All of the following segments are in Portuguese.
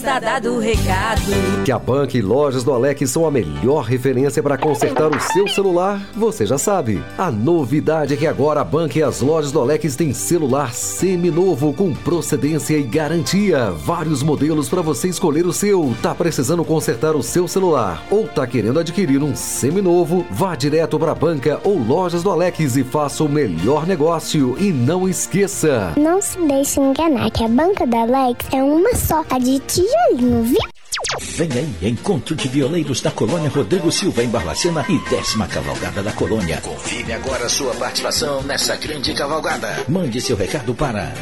Tá dado o recado. Que a Banca e Lojas do Alex são a melhor referência para consertar o seu celular, você já sabe. A novidade é que agora a Banca e as Lojas do Alex têm celular seminovo com procedência e garantia. Vários modelos para você escolher o seu. Tá precisando consertar o seu celular ou tá querendo adquirir um seminovo? Vá direto para a Banca ou Lojas do Alex e faça o melhor negócio. E não esqueça, não se deixe enganar que a Banca da Alex é uma só, a de tijolinho, viu? Vem aí, encontro de violeiros da Colônia Rodrigo Silva em Barbacena e 10ª Cavalgada da Colônia. Confirme agora a sua participação nessa grande cavalgada. Mande seu recado para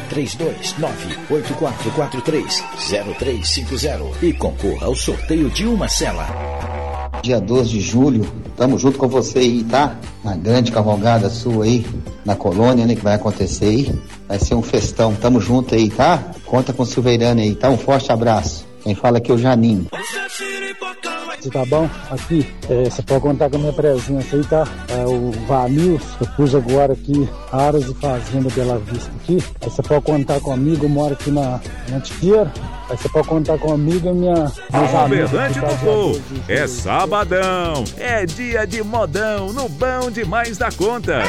329-8443-0350 e concorra ao sorteio de uma cela. Dia 12 de julho, tamo junto com você aí, tá? Na grande cavalgada sua aí, na Colônia, né, que vai acontecer aí. Vai ser um festão, tamo junto aí, tá? Conta com o Silveirane aí, tá? Um forte abraço. Quem fala aqui é o Janinho. Você tá bom? Aqui, você pode contar com a minha presença aí, tá? O Vanils, eu pus agora aqui Aras e Fazenda Bela Vista aqui. Aí você pode contar comigo, eu moro aqui na Antiqueira. Aí você pode contar comigo e meus amigos. Verdade do povo, é sabadão, é dia de modão, no bom demais da conta.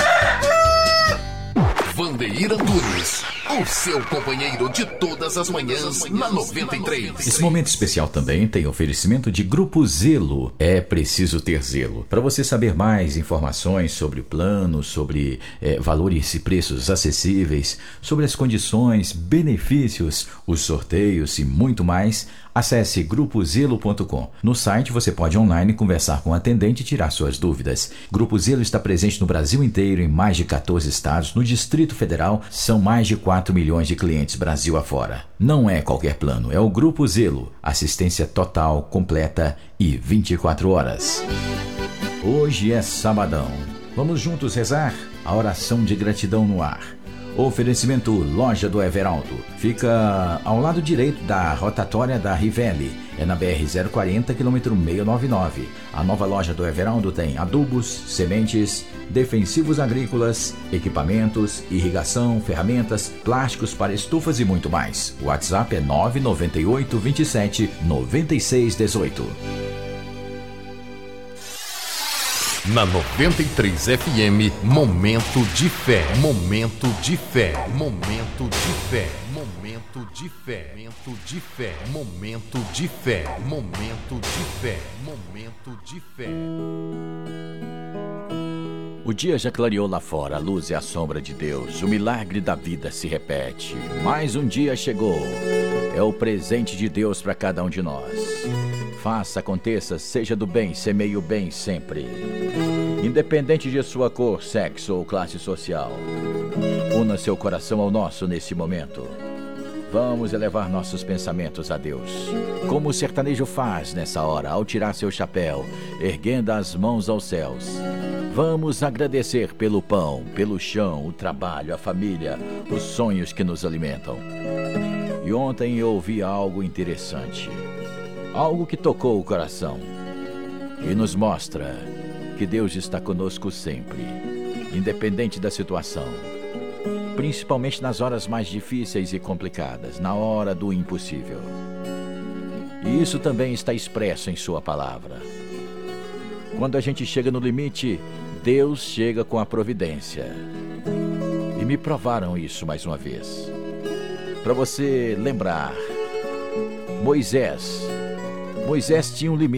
Vandeir Antunes, o seu companheiro de todas as manhãs na 93. Esse momento especial também tem oferecimento de Grupo Zelo. É preciso ter zelo. Para você saber mais informações sobre o plano, sobre valores e preços acessíveis, sobre as condições, benefícios, os sorteios e muito mais, acesse grupozelo.com. No site você pode online conversar com o atendente e tirar suas dúvidas. Grupo Zelo está presente no Brasil inteiro, em mais de 14 estados. No Distrito Federal, são mais de 4 milhões de clientes Brasil afora. Não é qualquer plano, é o Grupo Zelo. Assistência total, completa e 24 horas. Hoje é sabadão. Vamos juntos rezar a oração de gratidão no ar. Oferecimento Loja do Everaldo. Fica ao lado direito da rotatória da Rivelli. É na BR-040, quilômetro 699. A nova Loja do Everaldo tem adubos, sementes, defensivos agrícolas, equipamentos, irrigação, ferramentas, plásticos para estufas e muito mais. O WhatsApp é 998 27 96 18. Na 93 FM, Momento de Fé. Momento de Fé. Momento de Fé. Momento de Fé. Momento de Fé. Momento de Fé. Momento de Fé. Momento de Fé. O dia já clareou lá fora, a luz é a sombra de Deus. O milagre da vida se repete. Mais um dia chegou. É o presente de Deus para cada um de nós. Faça, aconteça, seja do bem, semeie o bem sempre. Independente de sua cor, sexo ou classe social. Una seu coração ao nosso nesse momento. Vamos elevar nossos pensamentos a Deus. Como o sertanejo faz nessa hora, ao tirar seu chapéu, erguendo as mãos aos céus. Vamos agradecer pelo pão, pelo chão, o trabalho, a família, os sonhos que nos alimentam. E ontem eu ouvi algo interessante. Algo que tocou o coração. E nos mostra que Deus está conosco sempre, independente da situação. Principalmente nas horas mais difíceis e complicadas, na hora do impossível. E isso também está expresso em sua palavra. Quando a gente chega no limite, Deus chega com a providência. E me provaram isso mais uma vez. Para você lembrar, Moisés tinha um limite.